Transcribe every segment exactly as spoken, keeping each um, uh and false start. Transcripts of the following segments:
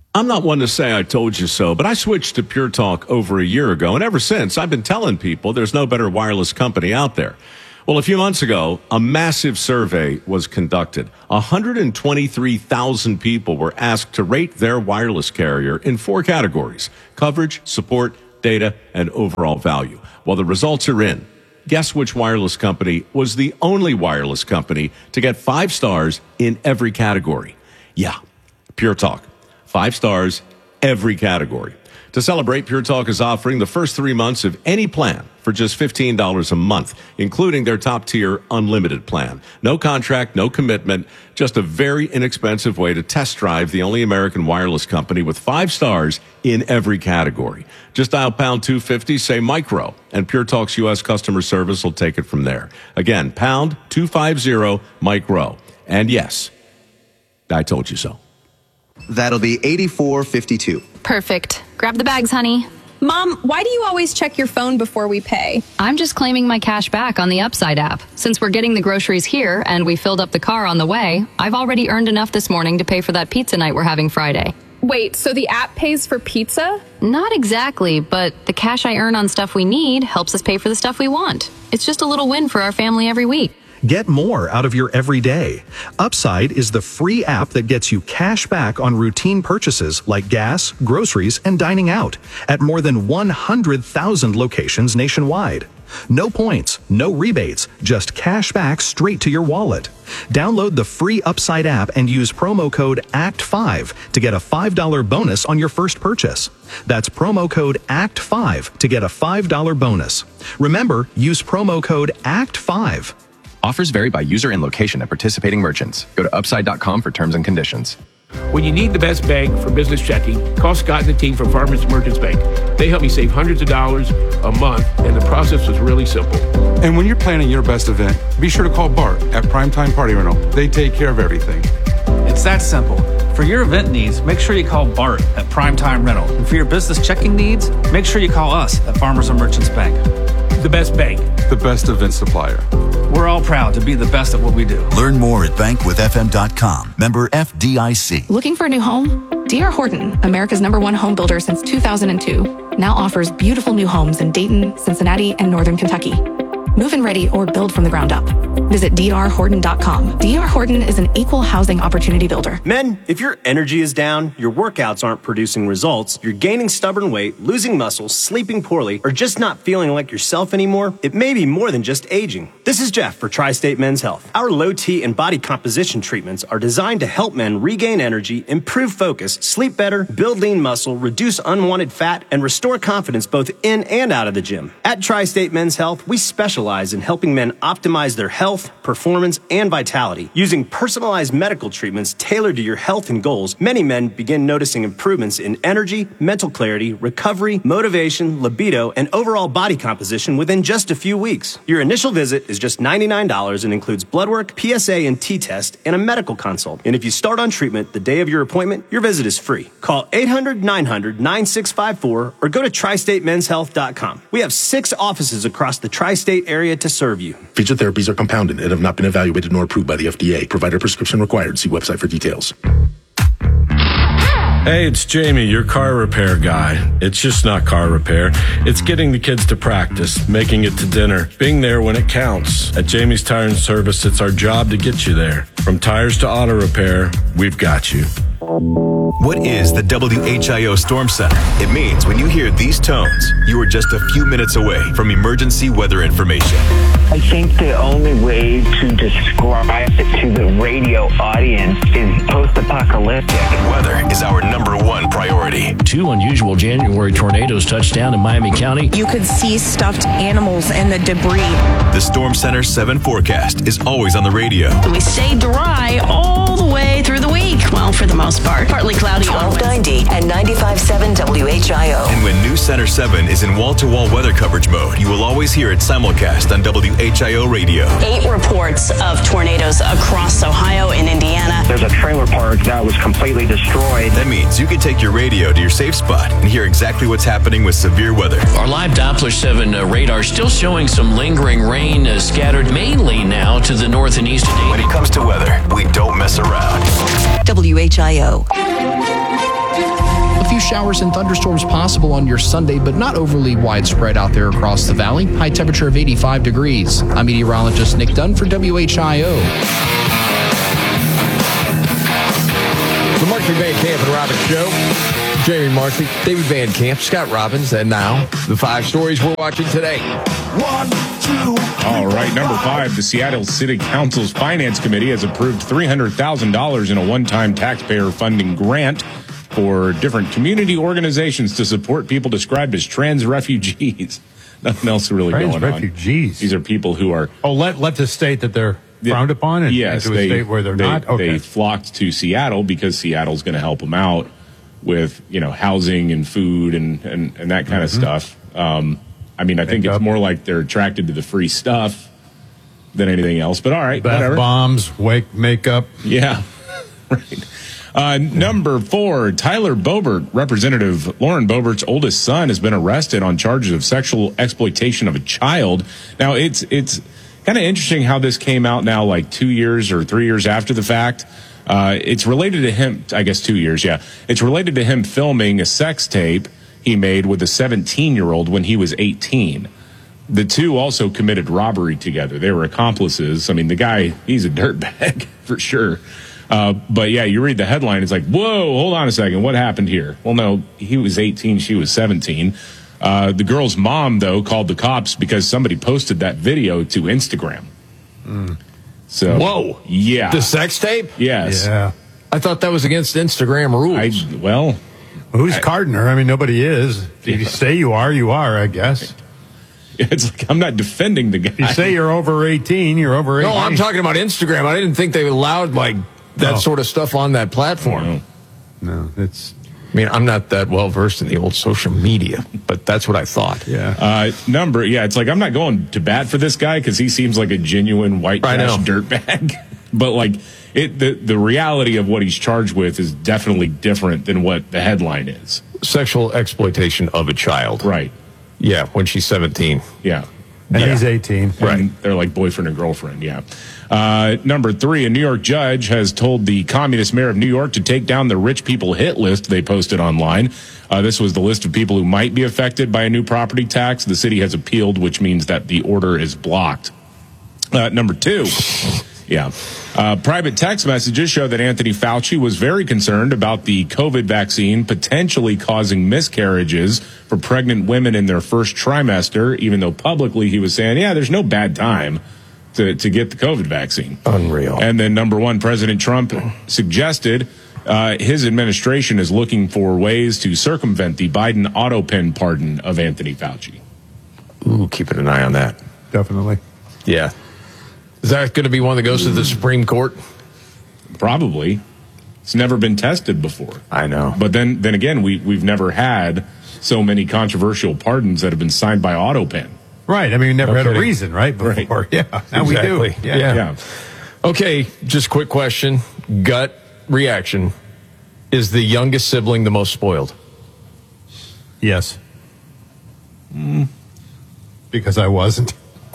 I'm not one to say I told you so, but I switched to Pure Talk over a year ago, and ever since, I've been telling people there's no better wireless company out there. Well, a few months ago, a massive survey was conducted. one hundred twenty-three thousand people were asked to rate their wireless carrier in four categories: coverage, support, data, and overall value. Well, the results are in. Guess which wireless company was the only wireless company to get five stars in every category? Yeah, Pure Talk. Five stars, every category. To celebrate, Pure Talk is offering the first three months of any plan for just fifteen dollars a month, including their top-tier unlimited plan. No contract, no commitment, just a very inexpensive way to test drive the only American wireless company with five stars in every category. Just dial pound two fifty, say micro, and Pure Talk's U S customer service will take it from there. Again, pound two fifty, micro. And yes, I told you so. That'll be eighty-four fifty-two. Perfect. Grab the bags, honey. Mom, why do you always check your phone before we pay? I'm just claiming my cash back on the Upside app. Since we're getting the groceries here and we filled up the car on the way, I've already earned enough this morning to pay for that pizza night we're having Friday. Wait, so the app pays for pizza? Not exactly, but the cash I earn on stuff we need helps us pay for the stuff we want. It's just a little win for our family every week. Get more out of your everyday. Upside is the free app that gets you cash back on routine purchases like gas, groceries, and dining out at more than one hundred thousand locations nationwide. No points, no rebates, just cash back straight to your wallet. Download the free Upside app and use promo code A C T five to get a five dollars bonus on your first purchase. That's promo code A C T five to get a five dollars bonus. Remember, use promo code A C T five. Offers vary by user and location at participating merchants. Go to upside dot com for terms and conditions. When you need the best bank for business checking, call Scott and the team from Farmers Merchants Bank. They help me save hundreds of dollars a month, and the process was really simple. And when you're planning your best event, be sure to call Bart at Primetime Party Rental. They take care of everything. It's that simple. For your event needs, make sure you call Bart at Primetime Rental. And for your business checking needs, make sure you call us at Farmers and Merchants Bank. The best bank. The best event supplier. We're all proud to be the best at what we do. Learn more at bank with f m dot com. Member F D I C. Looking for a new home? D R Horton, America's number one home builder since two thousand two, now offers beautiful new homes in Dayton, Cincinnati, and Northern Kentucky. Move-in ready or build from the ground up. Visit d r horton dot com. D R Horton is an equal housing opportunity builder. Men, if your energy is down, your workouts aren't producing results, you're gaining stubborn weight, losing muscle, sleeping poorly, or just not feeling like yourself anymore, it may be more than just aging. This is Jeff for Tri-State Men's Health. Our low T and body composition treatments are designed to help men regain energy, improve focus, sleep better, build lean muscle, reduce unwanted fat, and restore confidence both in and out of the gym. At Tri-State Men's Health, we specialize in helping men optimize their health, performance, and vitality. Using personalized medical treatments tailored to your health and goals, many men begin noticing improvements in energy, mental clarity, recovery, motivation, libido, and overall body composition within just a few weeks. Your initial visit is just ninety-nine dollars and includes blood work, P S A and T test, and a medical consult. And if you start on treatment the day of your appointment, your visit is free. Call eight hundred, nine hundred, nine six five four or go to tri state men's health dot com. We have six offices across the tri-state area to serve you. Featured therapies are compounded and have not been evaluated nor approved by the F D A. Provider prescription required. See website for details. Hey, it's Jamie, your car repair guy. It's just not car repair. It's getting the kids to practice, making it to dinner, being there when it counts. At Jamie's Tire and Service, it's our job to get you there. From tires to auto repair, we've got you. What is the W H I O Storm Center? It means when you hear these tones, you are just a few minutes away from emergency weather information. I think the only way to describe it to the radio audience is post-apocalyptic. Weather is our number one priority. Two unusual January tornadoes touched down in Miami County. You could see stuffed animals and the debris. The Storm Center seven forecast is always on the radio. We stay dry all the way through the week. Well, for the most part. Partly cloudy on twelve ninety and ninety-five point seven W H I O. And when New Center seven is in wall-to-wall weather coverage mode, you will always hear it simulcast on W H I O radio. Eight reports of tornadoes across Ohio and Indiana. There's a trailer park that was completely destroyed. That means you can take your radio to your safe spot and hear exactly what's happening with severe weather. Our live Doppler seven uh, radar still showing some lingering rain uh, scattered mainly now to the north and east today. When it comes to weather, we don't mess around. W H I O. A few showers and thunderstorms possible on your Sunday, but not overly widespread out there across the valley. High temperature of eighty-five degrees. I'm meteorologist Nick Dunn for W H I O. The Markley Van Camp and Robbins Show. Jamie Markley, David Van Camp, Scott Robbins, and now the five stories we're watching today. One, two. All right, number five, the Seattle City Council's Finance Committee has approved three hundred thousand dollars in a one-time taxpayer funding grant for different community organizations to support people described as trans refugees. Nothing else really trans going refugees. on. These are people who are... Oh, let, let the state that they're frowned upon and yes, into a they, state where they're they, not? Okay. They flocked to Seattle because Seattle's going to help them out with, you know, housing and food and, and, and that kind Mm-hmm. of stuff. Um, I mean, I think it's more like they're attracted to the free stuff than anything else. But all right, Bath whatever. bombs, wake makeup. Yeah, right. Uh, number four, Tyler Boebert, Representative Lauren Boebert's oldest son, has been arrested on charges of sexual exploitation of a child. Now, it's it's kind of interesting how this came out now, like two years or three years after the fact. Uh, it's related to him, I guess two years, yeah. It's related to him filming a sex tape he made with a seventeen-year-old when he was eighteen. The two also committed robbery together. They were accomplices. I mean, the guy, he's a dirtbag for sure. Uh, but yeah, you read the headline, it's like, whoa, hold on a second, what happened here? Well, no, he was eighteen, she was seventeen. Uh, the girl's mom, though, called the cops because somebody posted that video to Instagram. Mm. So, Whoa. Yeah. The sex tape? Yes. Yeah. I thought that was against Instagram rules. I, well, who's I, carding her? I mean, nobody is. If you say you are, you are, I guess. It's like, I'm not defending the guy. You say you're over eighteen, you're over eighteen. No, I'm talking about Instagram. I didn't think they allowed, like, that Oh. sort of stuff on that platform. No, no it's... I mean, I'm not that well versed in the old social media, but that's what I thought. Yeah. Uh, number, yeah, it's like I'm not going to bat for this guy because he seems like a genuine white I trash know. dirtbag. But like it, the the reality of what he's charged with is definitely different than what the headline is. Sexual exploitation of a child. Right. Yeah, when she's seventeen. Yeah. And Yeah. he's eighteen. And they're like boyfriend and girlfriend, yeah. Uh, number three, a New York judge has told the communist mayor of New York to take down the rich people hit list they posted online. Uh, this was the list of people who might be affected by a new property tax. The city has appealed, which means that the order is blocked. Uh, number two, yeah. Uh, private text messages show that Anthony Fauci was very concerned about the COVID vaccine potentially causing miscarriages for pregnant women in their first trimester, even though publicly he was saying, yeah, there's no bad time to, to get the COVID vaccine. Unreal. And then number one, President Trump suggested uh, his administration is looking for ways to circumvent the Biden auto pen pardon of Anthony Fauci. Ooh, keeping an eye on that. Definitely. Yeah. Is that going to be one that goes to the Supreme Court? Probably. It's never been tested before. I know. But then, then again, we, we've never had so many controversial pardons that have been signed by AutoPen. Right. I mean, we never No had a kidding. reason, right? Before. Right. Yeah. Now Exactly. we do. Yeah. Yeah. Yeah. Okay, just quick question. Gut reaction. Is the youngest sibling the most spoiled? Yes. Mm. Because I wasn't.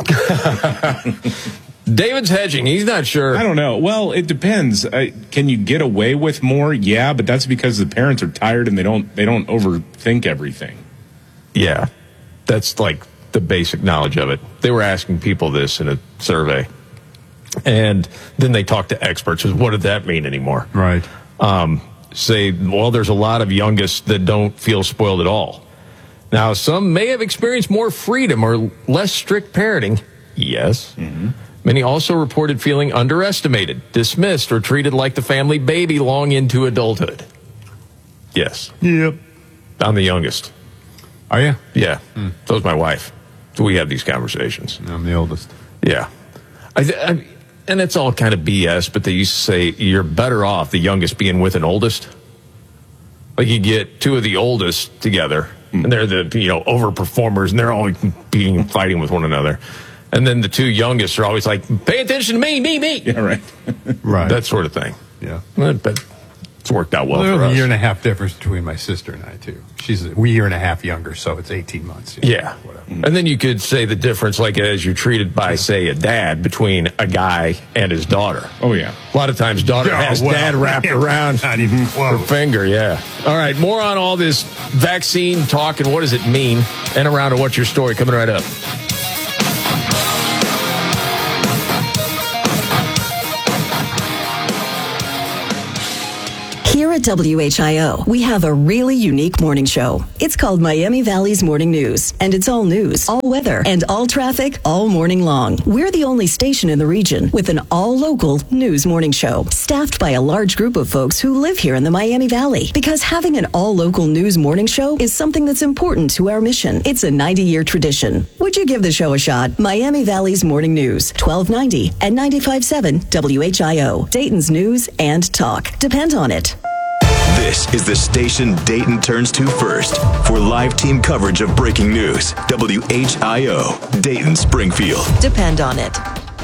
David's hedging. He's not sure. I don't know. Well, it depends. Uh, can you get away with more? Yeah, but that's because the parents are tired and they don't they don't overthink everything. Yeah. That's like the basic knowledge of it. They were asking people this in a survey. And then they talked to experts. What did that mean anymore? Right. Um, say, well, there's a lot of youngest that don't feel spoiled at all. Now, some may have experienced more freedom or less strict parenting. Yes. Mm-hmm. Many also reported feeling underestimated, dismissed, or treated like the family baby long into adulthood. Yes. Yep. I'm the youngest. Are you? Yeah. Mm. So is my wife. So we have these conversations. I'm the oldest. Yeah. I, th- I and it's all kind of B S, but they used to say you're better off the youngest being with an oldest. Like you get two of the oldest together, mm. and they're the you know overperformers, and they're all being fighting with one another. And then the two youngest are always like, pay attention to me, me, me. Yeah, right. Right. That sort of thing. Yeah. But It's worked out well, well for there's us. a year and a half difference between my sister and I, too. She's a year and a half younger, so it's eighteen months. You know, yeah. And then you could say the difference, like as you're treated by, say, a dad between a guy and his daughter. Oh, yeah. A lot of times daughter Oh, has well, dad wrapped yeah, around not even her close. finger, yeah. All right, more on all this vaccine talk and what does it mean, and around to What's Your Story coming right up. Here at W H I O, we have a really unique morning show. It's called Miami Valley's Morning News, and it's all news, all weather, and all traffic all morning long. We're the only station in the region with an all-local news morning show, staffed by a large group of folks who live here in the Miami Valley. Because having an all-local news morning show is something that's important to our mission. It's a ninety-year tradition. Would you give the show a shot? Miami Valley's Morning News, twelve ninety and ninety-five point seven W H I O. Dayton's news and talk. Depend on it. This is the station Dayton turns to first for live team coverage of breaking news. W H I O, Dayton Springfield. Depend on it.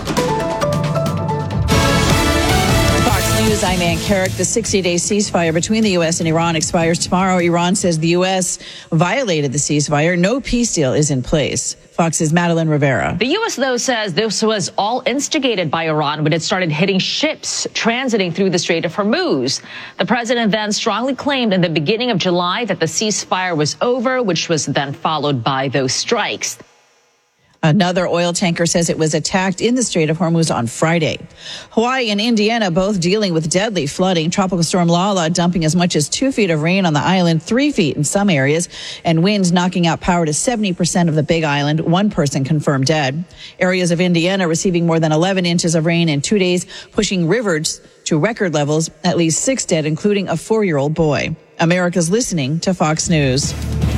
Fox News, I'm Ann Carrick. The sixty-day ceasefire between the U S and Iran expires tomorrow. Iran says the U S violated the ceasefire. No peace deal is in place. Fox's Madeline Rivera. The U S, though, says this was all instigated by Iran when it started hitting ships transiting through the Strait of Hormuz. The president then strongly claimed in the beginning of July that the ceasefire was over, which was then followed by those strikes. Another oil tanker says it was attacked in the Strait of Hormuz on Friday. Hawaii and Indiana both dealing with deadly flooding. Tropical storm Lala dumping as much as two feet of rain on the island, three feet in some areas, and winds knocking out power to seventy percent of the Big Island. One person confirmed dead. Areas of Indiana receiving more than eleven inches of rain in two days, pushing rivers to record levels. At least six dead, including a four-year-old boy. America's listening to Fox News.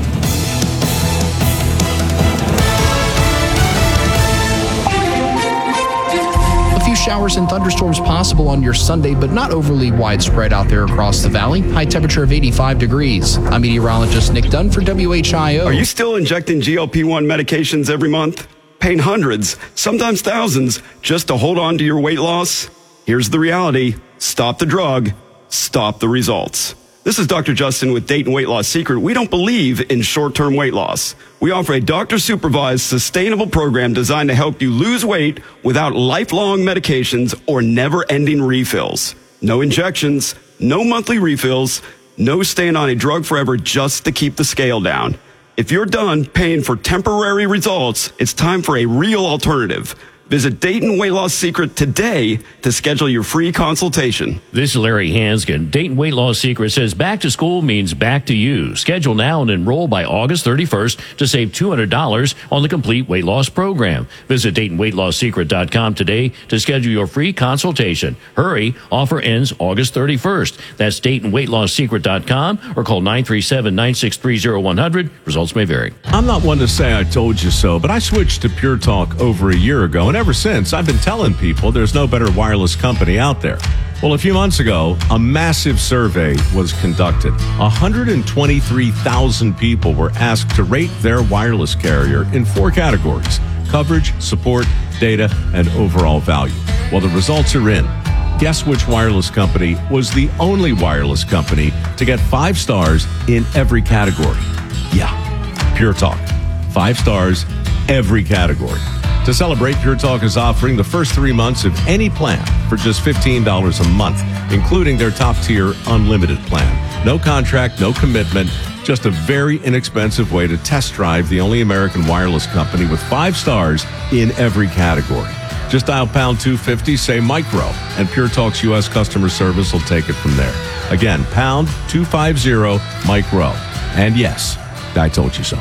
Showers and thunderstorms possible on your Sunday, but not overly widespread out there across the valley. High temperature of eighty-five degrees. I'm meteorologist Nick Dunn for W H I O. Are you still injecting G L P one medications every month? Paying hundreds, sometimes thousands, just to hold on to your weight loss? Here's the reality. Stop the drug. Stop the results. This is Doctor Justin with Dayton Weight Loss Secret. We don't believe in short-term weight loss. We offer a doctor-supervised, sustainable program designed to help you lose weight without lifelong medications or never-ending refills. No injections, no monthly refills, no staying on a drug forever just to keep the scale down. If you're done paying for temporary results, it's time for a real alternative. Visit Dayton Weight Loss Secret today to schedule your free consultation. This is Larry Hanskin. Dayton Weight Loss Secret says back to school means back to you. Schedule now and enroll by August thirty-first to save two hundred dollars on the complete weight loss program. Visit Dayton Weight Loss Secret dot com today to schedule your free consultation. Hurry, offer ends August thirty-first. That's Dayton Weight Loss Secret dot com or call nine three seven, nine six three, zero one zero zero. Results may vary. I'm not one to say I told you so, but I switched to Pure Talk over a year ago, and ever since, I've been telling people there's no better wireless company out there. Well, a few months ago, a massive survey was conducted. one hundred twenty-three thousand people were asked to rate their wireless carrier in four categories: coverage, support, data, and overall value. Well, the results are in. Guess which wireless company was the only wireless company to get five stars in every category? Yeah, Pure Talk. Five stars, every category. To celebrate, Pure Talk is offering the first three months of any plan for just fifteen dollars a month, including their top-tier unlimited plan. No contract, no commitment, just a very inexpensive way to test drive the only American wireless company with five stars in every category. Just dial pound two fifty, say micro, and Pure Talk's U S customer service will take it from there. Again, pound two fifty, micro. And yes, I told you so.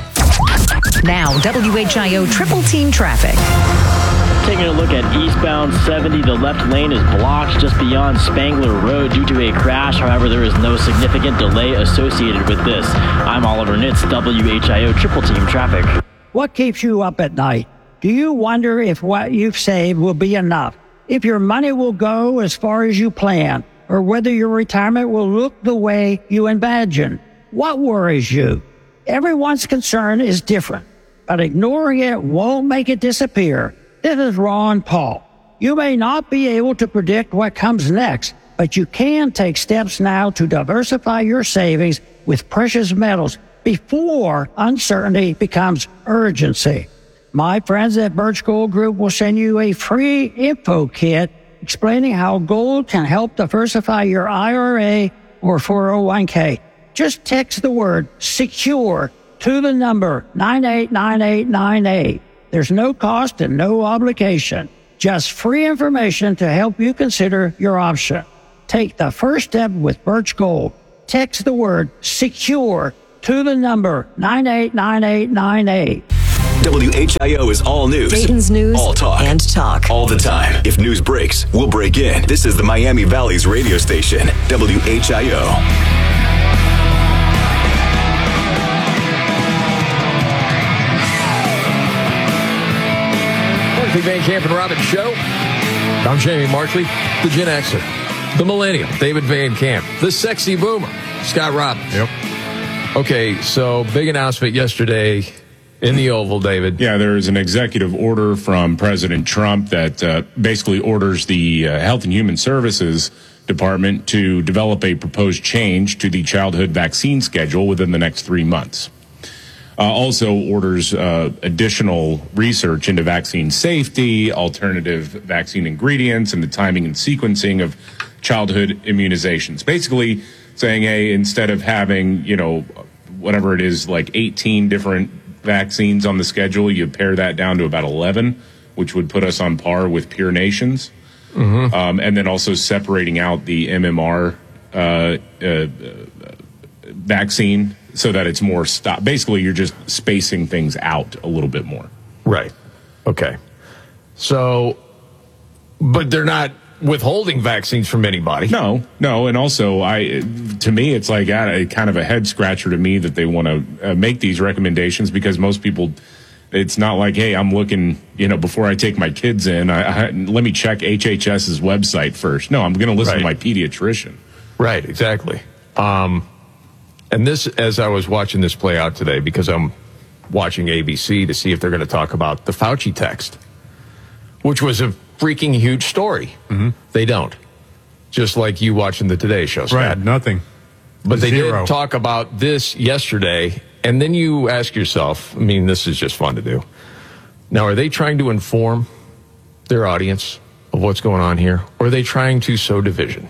Now, W H I O Triple Team Traffic. Taking a look at eastbound seventy, the left lane is blocked just beyond Spangler Road due to a crash. However, there is no significant delay associated with this. I'm Oliver Nitz, W H I O Triple Team Traffic. What keeps you up at night? Do you wonder if what you've saved will be enough? If your money will go as far as you plan? Or whether your retirement will look the way you imagine? What worries you? Everyone's concern is different, but ignoring it won't make it disappear. This is Ron Paul. You may not be able to predict what comes next, but but you can take steps now to diversify your savings with precious metals before uncertainty becomes urgency. My friends at Birch Gold Group will send you a free info kit explaining how gold can help diversify your I R A or four oh one k. Just text the word SECURE to the number nine eight nine eight nine eight. There's no cost and no obligation. Just free information to help you consider your option. Take the first step with Birch Gold. Text the word SECURE to the number nine eight nine eight nine eight. W H I O is all news. Dayton's news all talk. and talk. All the time. If news breaks, we'll break in. This is the Miami Valley's radio station, W H I O. Van Camp and Robbins Show. I'm Jamie Markley, the Gen Xer, the Millennial, David Van Camp, the Sexy Boomer, Scott Robbins. Yep. Okay, so big announcement yesterday in the Oval, David. Yeah, there is an executive order from President Trump that uh, basically orders the uh, Health and Human Services Department to develop a proposed change to the childhood vaccine schedule within the next three months. Uh, also orders uh, additional research into vaccine safety, alternative vaccine ingredients, and the timing and sequencing of childhood immunizations. Basically saying, hey, instead of having, you know, whatever it is, like eighteen different vaccines on the schedule, you pare that down to about eleven, which would put us on par with peer nations. Mm-hmm. Um, and then also separating out the M M R uh, uh, uh, vaccine, so that it's more stop. Basically, you're just spacing things out a little bit more. Right. Okay. So, but they're not withholding vaccines from anybody. No, no. And also, I, to me, it's like a, kind of a head scratcher to me that they want to uh, make these recommendations, because most people, it's not like, hey, I'm looking, you know, before I take my kids in, I, I, let me check HHS's website first. No, I'm going to listen Right. to my pediatrician. Right. Exactly. Um, And this, as I was watching this play out today, because I'm watching A B C to see if they're going to talk about the Fauci text, which was a freaking huge story. Mm-hmm. They don't. Just like you watching the Today Show, Scott. Right, nothing. But they Zero. did talk about this yesterday, and then you ask yourself, I mean, this is just fun to do. Now, are they trying to inform their audience of what's going on here, or are they trying to sow division?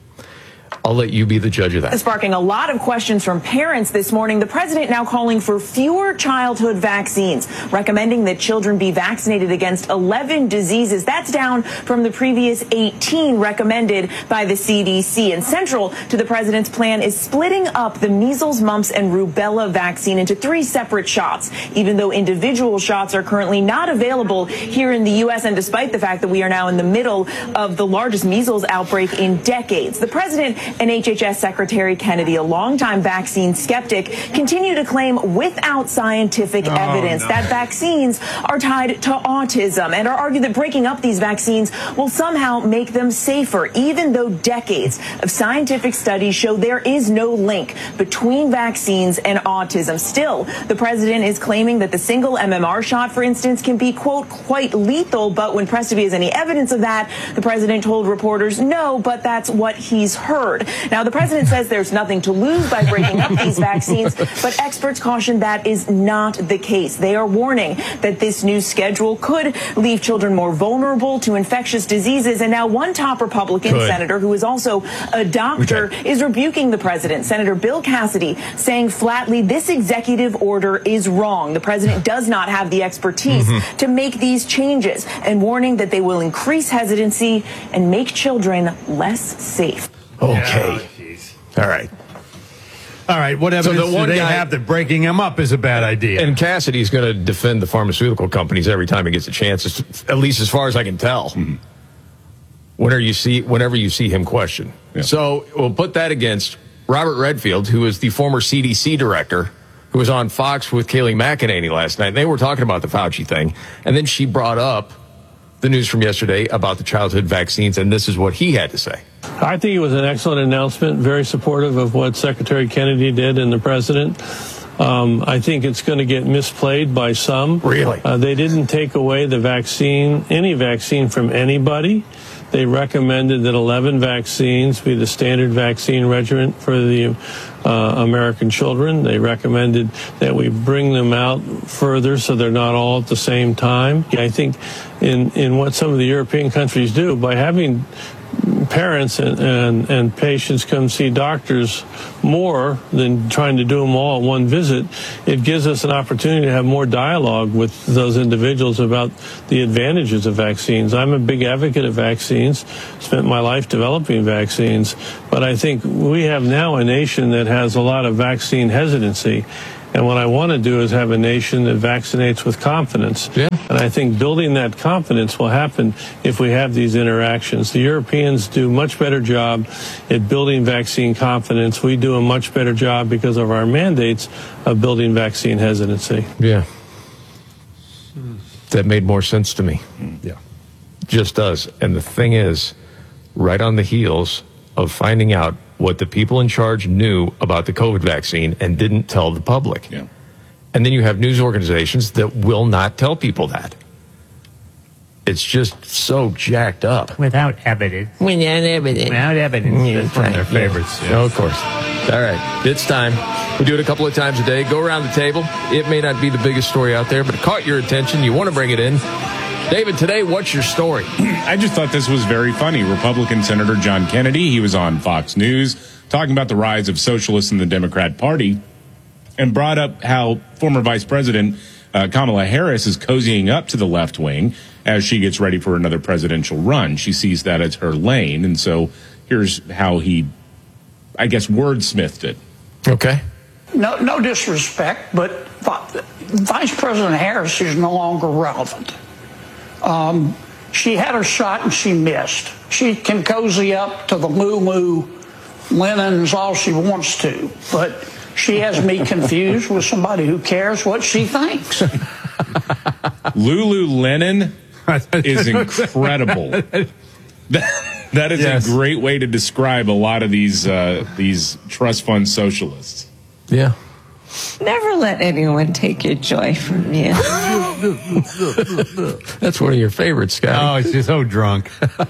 I'll let you be the judge of that. Sparking a lot of questions from parents this morning. The president now calling for fewer childhood vaccines, recommending that children be vaccinated against eleven diseases. That's down from the previous eighteen recommended by the C D C. And central to the president's plan is splitting up the measles, mumps, and rubella vaccine into three separate shots, even though individual shots are currently not available here in the U S, and despite the fact that we are now in the middle of the largest measles outbreak in decades. The president and H H S Secretary Kennedy, a longtime vaccine skeptic, continue to claim without scientific oh, evidence no. that vaccines are tied to autism, and are arguing that breaking up these vaccines will somehow make them safer, even though decades of scientific studies show there is no link between vaccines and autism. Still, the president is claiming that the single M M R shot, for instance, can be, quote, quite lethal, but when pressed if he has any evidence of that, the president told reporters no, but that's what he's heard. Now, the president says there's nothing to lose by breaking up these vaccines, but experts caution that is not the case. They are warning that this new schedule could leave children more vulnerable to infectious diseases. And now one top Republican Good. senator, who is also a doctor, Okay. is rebuking the president. Senator Bill Cassidy saying flatly this executive order is wrong. The president does not have the expertise Mhm. to make these changes, and warning that they will increase hesitancy and make children less safe. Okay. All right. All right. What evidence do they have that breaking them up is a bad idea? And Cassidy's going to defend the pharmaceutical companies every time he gets a chance, at least as far as I can tell. Mm-hmm. Whenever you see, whenever you see him question. Yeah. So we'll put that against Robert Redfield, who is the former C D C director, who was on Fox with Kayleigh McEnany last night. They were talking about the Fauci thing, and then she brought up the news from yesterday about the childhood vaccines, and this is what he had to say. I think it was an excellent announcement, very supportive of what Secretary Kennedy did and the president. Um, I think it's going to get misplayed by some. Really? Uh, they didn't take away the vaccine, any vaccine from anybody. They recommended that eleven vaccines be the standard vaccine regimen for the uh, American children. They recommended that we bring them out further so they're not all at the same time. I think in, in what some of the European countries do, by having parents and, and, and patients come see doctors more than trying to do them all at one visit, it gives us an opportunity to have more dialogue with those individuals about the advantages of vaccines. I'm a big advocate of vaccines, spent my life developing vaccines, but I think we have now a nation that has a lot of vaccine hesitancy. And what I want to do is have a nation that vaccinates with confidence. Yeah. And I think building that confidence will happen if we have these interactions. The Europeans do a much better job at building vaccine confidence. We do a much better job because of our mandates of building vaccine hesitancy. Yeah. That made more sense to me. Yeah. Just does. And the thing is, right on the heels of finding out what the people in charge knew about the COVID vaccine and didn't tell the public. Yeah. And then you have news organizations that will not tell people that. It's just so jacked up. Without evidence. Without evidence. Without evidence. Yeah, That's one of their favorites. Yeah. Oh, of course. All right. It's time. We do it a couple of times a day. Go around the table. It may not be the biggest story out there, but it caught your attention. You want to bring it in. David, today, what's your story? I just thought this was very funny. Republican Senator John Kennedy, he was on Fox News talking about the rise of socialists in the Democrat Party and brought up how former Vice President uh, Kamala Harris is cozying up to the left wing as she gets ready for another presidential run. She sees that as her lane. And so here's how he, I guess, wordsmithed it. Okay. No, no disrespect, but Vice President Harris is no longer relevant. Um, she had her shot and she missed. She can cozy up to the Lulu linens all she wants to, but she has me confused with somebody who cares what she thinks. Lululemon is incredible. That, that is yes. a great way to describe a lot of these uh, these trust fund socialists. Yeah. Never let anyone take your joy from you. That's one of your favorites, Scott. Oh, she's so drunk.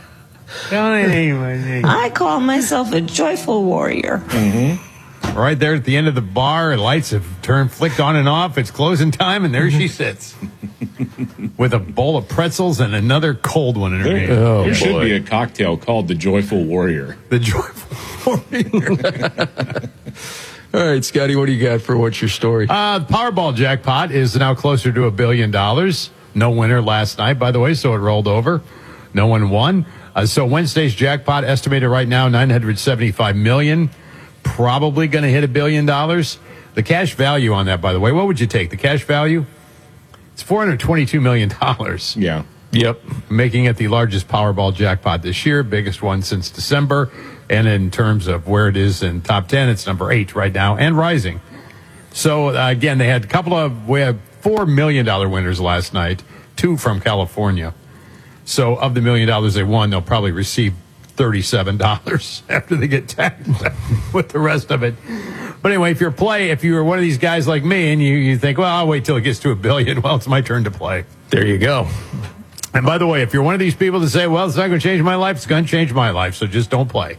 I call myself a joyful warrior. Mm-hmm. Right there at the end of the bar, lights have turned, flicked on and off. It's closing time, and there she sits with a bowl of pretzels and another cold one in her hand. Oh, there boy. should be a cocktail called the Joyful Warrior. The Joyful Warrior. All right, Scotty, what do you got for what's your story? Uh, the Powerball jackpot is now closer to a billion dollars. No winner last night, by the way, so it rolled over. No one won. Uh, so Wednesday's jackpot estimated right now nine hundred seventy-five million dollars. Probably going to hit a billion dollars. The cash value on that, by the way, what would you take? The cash value? It's four hundred twenty-two million dollars. Yeah. Yep. Making it the largest Powerball jackpot this year, biggest one since December. And in terms of where it is in top ten, it's number eight right now and rising. So, uh, again, they had a couple of, we had four million dollars winners last night, two from California. So, of the million dollars they won, they'll probably receive thirty-seven dollars after they get taxed with the rest of it. But anyway, if you're play, if you're one of these guys like me and you, you think, well, I'll wait till it gets to a billion, well, it's my turn to play. There you go. And by the way, if you're one of these people that say, well, it's not going to change my life, it's going to change my life, so just don't play.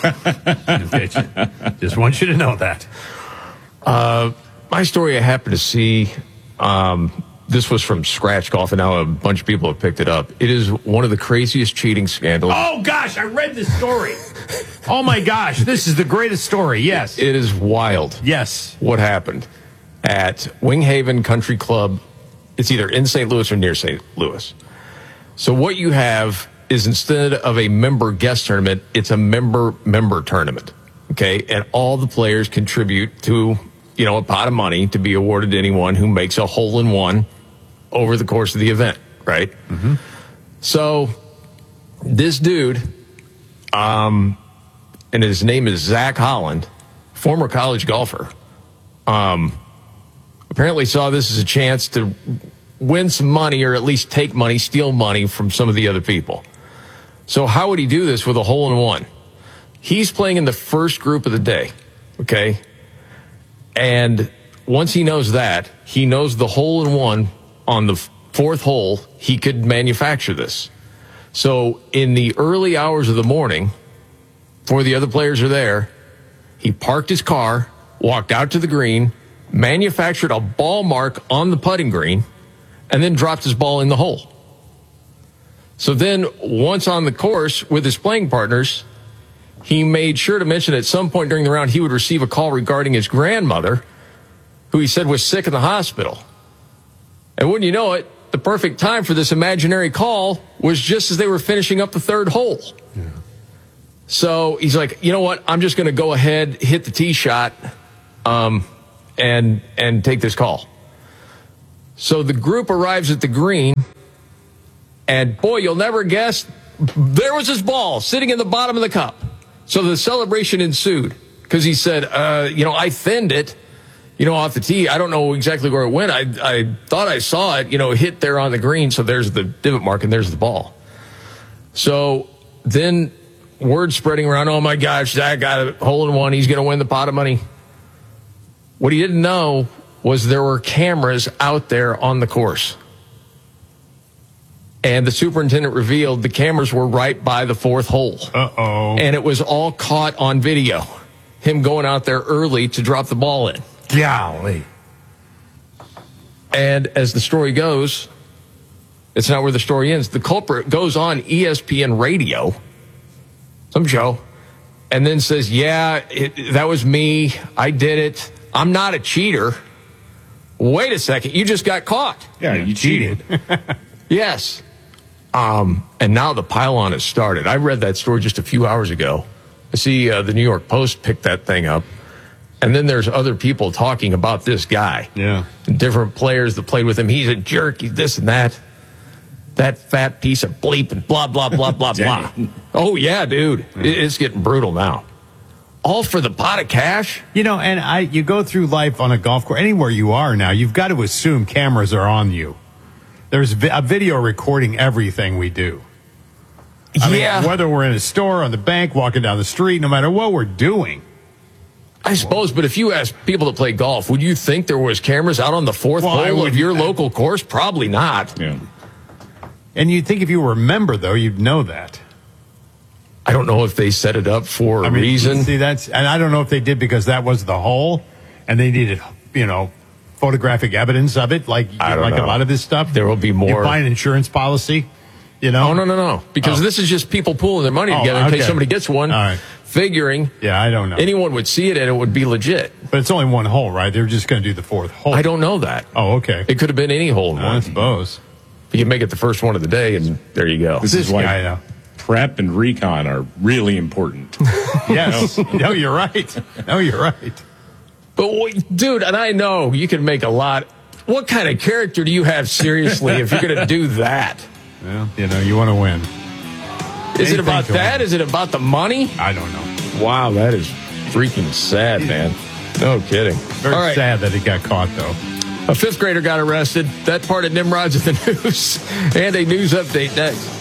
Just want you to know that. Uh, my story I happened to see, um, this was from Scratch Golf, and now a bunch of people have picked it up. It is one of the craziest cheating scandals. Oh, gosh, I read this story. Oh, my gosh, this is the greatest story, yes. It is wild. Yes. What happened at Winghaven Country Club. It's either in Saint Louis or near Saint Louis. So what you have is instead of a member guest tournament, it's a member member tournament. Okay. And all the players contribute to, you know, a pot of money to be awarded to anyone who makes a hole in one over the course of the event. Right. Mm-hmm. So this dude, um, and his name is Zach Holland, former college golfer, um, apparently saw this as a chance to win some money, or at least take money, steal money from some of the other people. So how would he do this with a hole in one? He's playing in the first group of the day, okay? And once he knows that, he knows the hole in one on the fourth hole, he could manufacture this. So in the early hours of the morning, before the other players are there, he parked his car, walked out to the green, manufactured a ball mark on the putting green, and then dropped his ball in the hole. So then, once on the course with his playing partners, he made sure to mention at some point during the round he would receive a call regarding his grandmother, who he said was sick in the hospital. And wouldn't you know it, the perfect time for this imaginary call was just as they were finishing up the third hole. Yeah. So he's like, you know what, I'm just going to go ahead, hit the tee shot, um, and and take this call. So the group arrives at the green, and boy, you'll never guess, there was his ball sitting in the bottom of the cup. So the celebration ensued because he said, uh, you know, I thinned it, you know, off the tee. I don't know exactly where it went. I, I thought I saw it, you know, hit there on the green. So there's the divot mark and there's the ball. So then word spreading around, oh my gosh, Zach got a hole in one. He's going to win the pot of money. What he didn't know was there were cameras out there on the course. And the superintendent revealed the cameras were right by the fourth hole. Uh-oh. And it was all caught on video. Him going out there early to drop the ball in. Golly. And as the story goes, it's not where the story ends. The culprit goes on E S P N radio, some show, and then says, yeah, it, that was me. I did it. I'm not a cheater. Wait a second. You just got caught. Yeah, you cheated. Yes. Um, and now the pile-on has started. I read that story just a few hours ago. I see uh, the New York Post picked that thing up. And then there's other people talking about this guy. Yeah. Different players that played with him. He's a jerk. He's this and that. That fat piece of bleep and blah, blah, blah, blah, blah. Oh, yeah, dude. Yeah. It's getting brutal now. All for the pot of cash? You know, and I, you go through life on a golf course, anywhere you are now, you've got to assume cameras are on you. There's vi- a video recording everything we do. I yeah. mean, whether we're in a store, on the bank, walking down the street, no matter what we're doing. I suppose, but if you ask people that play golf, would you think there was cameras out on the fourth Well, I hole would- of your local course? Probably not. Yeah. And you'd think if you were a member, though, you'd know that. I don't know if they set it up for a I mean, reason. See, that's, and I don't know if they did because that was the hole, and they needed, you know, photographic evidence of it, like I don't like know. a lot of this stuff. There will be more. You buy an insurance policy, you know? Oh, no, no, no. Because Oh. this is just people pooling their money Oh, together in okay. case somebody gets one, All right. figuring Yeah, I don't know. anyone would see it and it would be legit. But it's only one hole, right? They're just going to do the fourth hole. I don't know that. Oh, okay. It could have been any hole in I one. suppose. You can make it the first one of the day, and there you go. This, This is why guy, uh, prep and recon are really important. Yes. No, you're right. No, you're right. But, wait, dude, and I know you can make a lot. What kind of character do you have, seriously, if you're going to do that? Well, you know, you want to win. Is it Anything about to that? win. Is it about the money? I don't know. Wow, that is freaking sad, man. No kidding. Very All right. sad that he got caught, though. A fifth grader got arrested. That part of Nimrod's at the news. And a news update next.